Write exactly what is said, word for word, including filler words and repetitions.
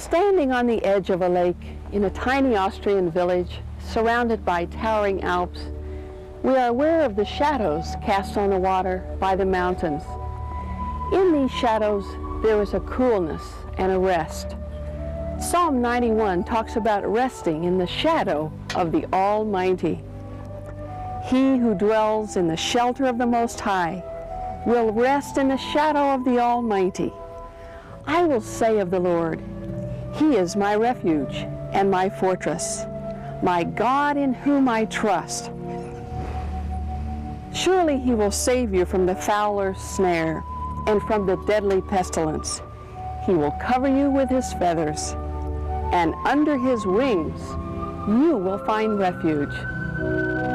Standing on the edge of a lake in a tiny Austrian village surrounded by towering Alps, we are aware of the shadows cast on the water by the mountains. In these shadows, there is a coolness and a rest. Psalm ninety-one talks about resting in the shadow of the Almighty. He who dwells in the shelter of the Most High will rest in the shadow of the Almighty. I will say of the Lord, He is my refuge and my fortress, my God in whom I trust. Surely He will save you from the fowler's snare and from the deadly pestilence. He will cover you with His feathers, and under His wings you will find refuge.